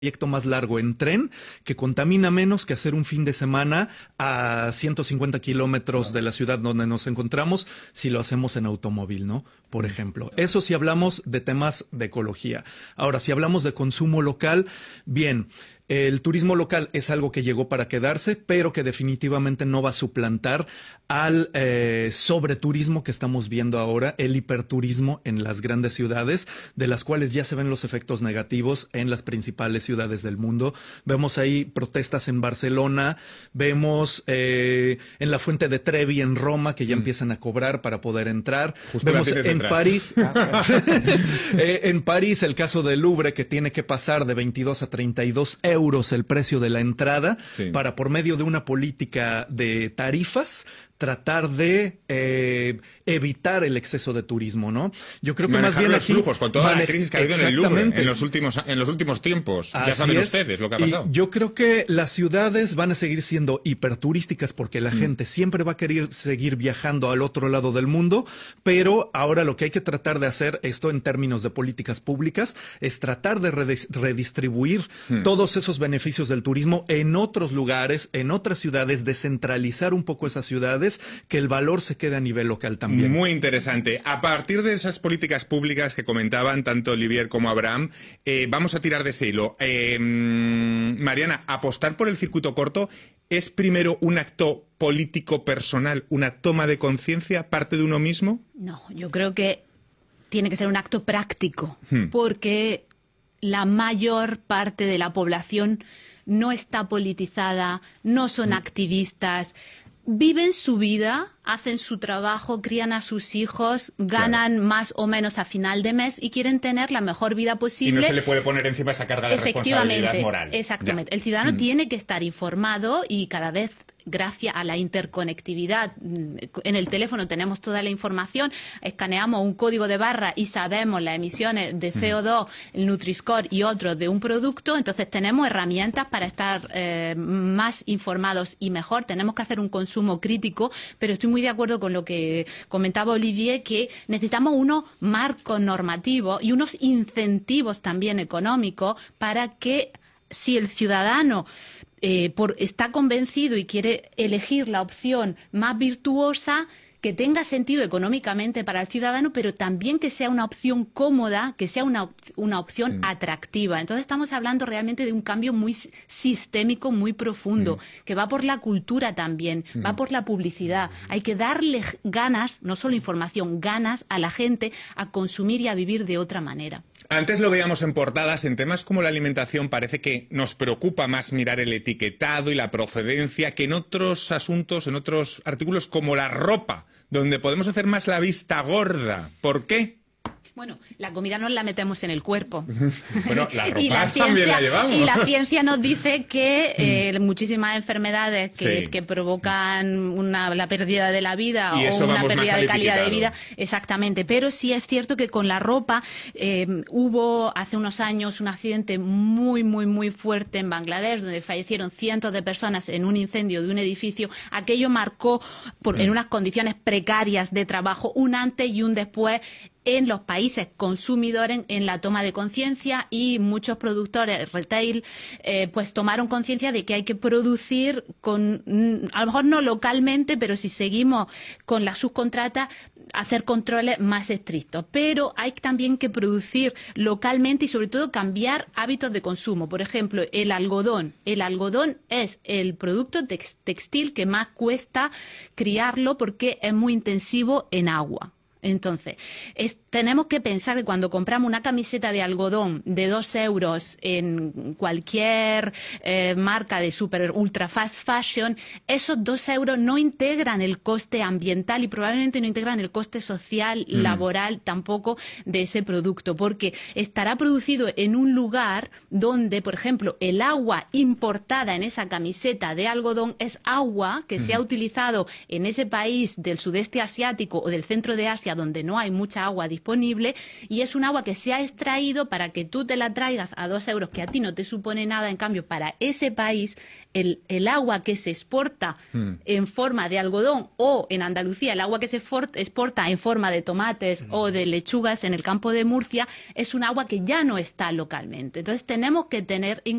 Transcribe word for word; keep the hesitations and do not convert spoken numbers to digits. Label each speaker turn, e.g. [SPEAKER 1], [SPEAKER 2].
[SPEAKER 1] trayecto más largo en tren, que contamina menos que hacer un fin de semana a ciento cincuenta kilómetros claro. de la ciudad donde nos encontramos, si lo hacemos en automóvil, ¿no? Por ejemplo. Claro. Eso si hablamos de temas de ecología. Ahora, si hablamos de consumo local, bien, el turismo local es algo que llegó para quedarse, pero que definitivamente no va a suplantar al eh, sobreturismo que estamos viendo ahora, el hiperturismo en las grandes ciudades, de las cuales ya se ven los efectos negativos en las principales ciudades del mundo. Vemos ahí protestas en Barcelona, vemos eh, en la Fuente de Trevi en Roma, que ya mm. empiezan a cobrar para poder entrar.
[SPEAKER 2] Justo
[SPEAKER 1] vemos en París, eh, en París el caso del Louvre, que tiene que pasar de veintidós a treinta y dos euros el precio de la entrada, sí. para por medio de una política de tarifas tratar de eh, evitar el exceso de turismo, ¿no? Yo creo que
[SPEAKER 2] manejar
[SPEAKER 1] más bien
[SPEAKER 2] los
[SPEAKER 1] aquí
[SPEAKER 2] flujos con toda la crisis que ha habido en el Louvre en los últimos en los últimos tiempos. Así ya saben es. ustedes lo que ha pasado.
[SPEAKER 1] Y yo creo que las ciudades van a seguir siendo hiperturísticas porque la mm. gente siempre va a querer seguir viajando al otro lado del mundo, pero ahora lo que hay que tratar de hacer, esto en términos de políticas públicas, es tratar de redistribuir mm. todos esos beneficios del turismo en otros lugares, en otras ciudades, descentralizar un poco esas ciudades, que el valor se quede a nivel local también.
[SPEAKER 2] Muy interesante. A partir de esas políticas públicas que comentaban tanto Olivier como Abraham, eh, vamos a tirar de ese hilo. Eh, Mariana, apostar por el circuito corto es primero un acto político personal, una toma de conciencia, parte de uno mismo.
[SPEAKER 3] No, yo creo que tiene que ser un acto práctico, hmm. porque la mayor parte de la población no está politizada, no son hmm. activistas. Viven su vida, hacen su trabajo, crían a sus hijos, ganan claro. más o menos a final de mes y quieren tener la mejor vida posible.
[SPEAKER 2] Y no se le puede poner encima esa carga de responsabilidad moral.
[SPEAKER 3] Exactamente. Ya. El ciudadano mm. tiene que estar informado y cada vez, gracias a la interconectividad, en el teléfono tenemos toda la información, escaneamos un código de barra y sabemos las emisiones de C O dos, mm. el Nutri-Score y otros de un producto, entonces tenemos herramientas para estar eh, más informados y mejor. Tenemos que hacer un consumo crítico, pero estoy muy de acuerdo con lo que comentaba Olivier, que necesitamos unos marcos normativos y unos incentivos también económicos para que si el ciudadano eh, por, está convencido y quiere elegir la opción más virtuosa, que tenga sentido económicamente para el ciudadano, pero también que sea una opción cómoda, que sea una, op una opción mm. atractiva. Entonces estamos hablando realmente de un cambio muy sistémico, muy profundo, mm. que va por la cultura también, mm. va por la publicidad. Hay que darle ganas, no solo información, ganas a la gente a consumir y a vivir de otra manera.
[SPEAKER 2] Antes lo veíamos en portadas, en temas como la alimentación parece que nos preocupa más mirar el etiquetado y la procedencia que en otros asuntos, en otros artículos como la ropa, donde podemos hacer más la vista gorda. ¿Por qué?
[SPEAKER 3] Bueno, la comida nos la metemos en el cuerpo.
[SPEAKER 2] Bueno, la ropa
[SPEAKER 3] y la ciencia,
[SPEAKER 2] también la llevamos.
[SPEAKER 3] Y la ciencia nos dice que eh, muchísimas enfermedades que, sí. que provocan una, la pérdida de la vida
[SPEAKER 2] y
[SPEAKER 3] o una pérdida de calidad
[SPEAKER 2] etiquetado.
[SPEAKER 3] de vida, exactamente. Pero sí es cierto que con la ropa eh, hubo hace unos años un accidente muy, muy, muy fuerte en Bangladesh, donde fallecieron cientos de personas en un incendio de un edificio. Aquello marcó, por, mm. en unas condiciones precarias de trabajo, un antes y un después en los países consumidores en la toma de conciencia, y muchos productores retail eh, pues tomaron conciencia de que hay que producir con, a lo mejor no localmente, pero si seguimos con la subcontrata, hacer controles más estrictos. Pero hay también que producir localmente y sobre todo cambiar hábitos de consumo. Por ejemplo, el algodón. El algodón es el producto textil que más cuesta criarlo porque es muy intensivo en agua. Entonces, es, tenemos que pensar que cuando compramos una camiseta de algodón de dos euros en cualquier eh, marca de super ultra fast fashion, esos dos euros no integran el coste ambiental y probablemente no integran el coste social, mm. laboral tampoco de ese producto, porque estará producido en un lugar donde, por ejemplo, el agua importada en esa camiseta de algodón es agua que mm. se ha utilizado en ese país del sudeste asiático o del centro de Asia Murcia, donde no hay mucha agua disponible, y es un agua que se ha extraído para que tú te la traigas a dos euros, que a ti no te supone nada. En cambio, para ese país, el, el agua que se exporta mm. en forma de algodón, o en Andalucía, el agua que se exporta en forma de tomates mm. o de lechugas en el campo de Murcia, es un agua que ya no está localmente. Entonces tenemos que tener en